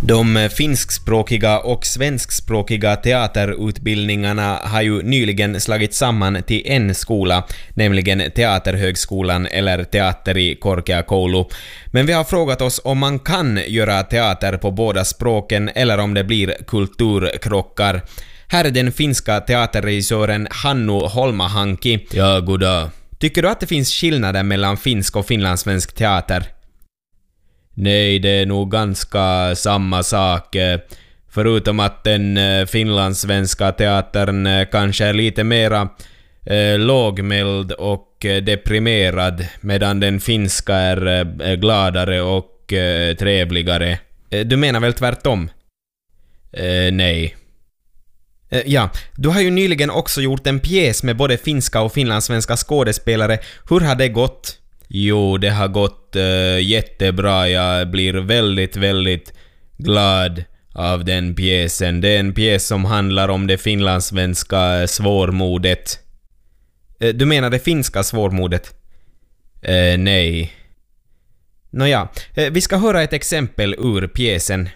De finskspråkiga och svenskspråkiga teaterutbildningarna har ju nyligen slagit samman till en skola, nämligen Teaterhögskolan eller Teater i Korkeakoulu. Men vi har frågat oss om man kan göra teater på båda språken eller om det blir kulturkrockar. Här är den finska teaterregissören Hannu Holmahanki. Ja, goddag. Tycker du att det finns skillnader mellan finsk och finlandssvensk teater? Nej, det är nog ganska samma sak. Förutom att den finlandssvenska teatern kanske är lite mera lågmäld och deprimerad, medan den finska är gladare och trevligare. Du menar väl tvärtom? Nej. Ja, du har ju nyligen också gjort en pjäs med både finska och finlandssvenska skådespelare. Hur har det gått? Jo, det har gått jättebra. Jag blir väldigt, väldigt glad av den pjäsen. Det är en pjäs som handlar om det finlandssvenska svårmodet. Du menar det finska svårmodet? Nej. Nåja, vi ska höra ett exempel ur pjäsen.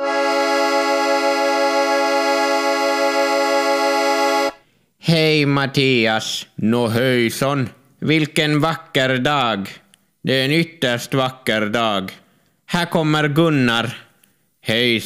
Hej Mattias, nå höjson. Vilken vacker dag. Det är en ytterst vacker dag. Här kommer Gunnar. Hej